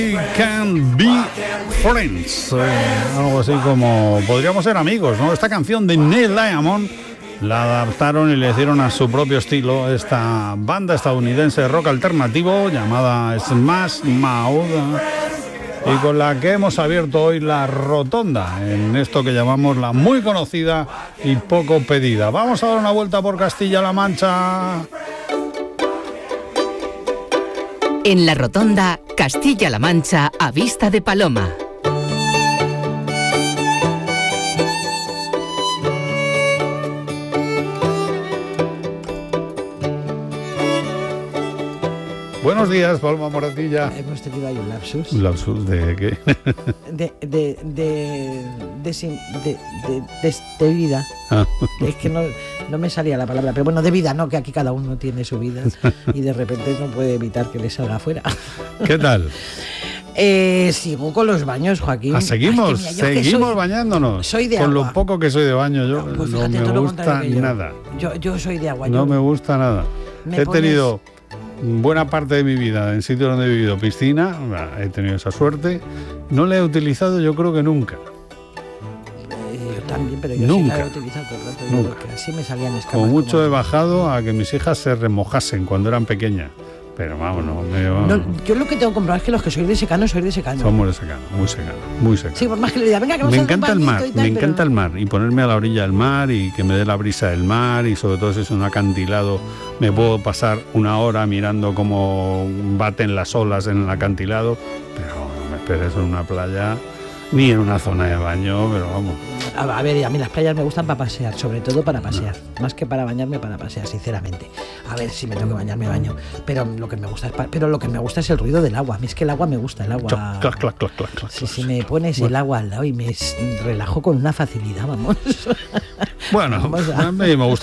Can be friends, algo así como podríamos ser amigos, ¿no? Esta canción de Neil Diamond la adaptaron y le hicieron a su propio estilo esta banda estadounidense de rock alternativo llamada Smash Mouth, y con la que hemos abierto hoy la rotonda en esto que llamamos la muy conocida y poco pedida. Vamos a dar una vuelta por Castilla-La Mancha. En la rotonda Castilla-La Mancha a vista de paloma. Buenos días, Paloma Moratilla. Hemos tenido ahí un lapsus. ¿Un lapsus de qué? De vida. Ah. Es que no me salía la palabra, pero bueno, de vida, no, que aquí cada uno tiene su vida y de repente no puede evitar que le salga afuera. ¿Qué tal? Sigo con los baños, Joaquín. Seguimos, Ay, mira, seguimos bañándonos. Soy de con agua. Lo poco que soy de baño, yo Pues no fíjate, me todo lo gusta contrario que yo. nada. Yo soy de agua. No me gusta nada. Me He pones- tenido buena parte de mi vida en sitios donde he vivido piscina, he tenido esa suerte. No la he utilizado, yo creo que nunca. Yo también, pero yo Nunca. sí la he utilizado todo el rato. Nunca. Porque así me salían escamas. Como mucho como- he bajado a que mis hijas se remojasen cuando eran pequeñas. Pero vamos, No, yo lo que tengo que comprobar es que los que sois de secano, sois de secano. somos de secano, muy secano, muy secano. Sí, por más que le diga, venga, que vamos Me a hacer un encanta el mar, bañito y tal, me pero- encanta el mar y ponerme a la orilla del mar y que me dé la brisa del mar, y sobre todo si es un acantilado me puedo pasar una hora mirando cómo baten las olas en el acantilado, pero no me esperes en una playa ni en una zona de baño, pero vamos. A ver, a mí las playas me gustan para pasear, sobre todo para pasear, más que para bañarme, para pasear, sinceramente. A ver, si me tengo que bañar, me baño, pero lo que me gusta es el ruido del agua. A mí es que el agua me gusta, el agua. Clac, clac, clac, clac, clac, Si me pones el agua al lado y me relajo con una facilidad, vamos. Bueno, Vamos a- a mí me gusta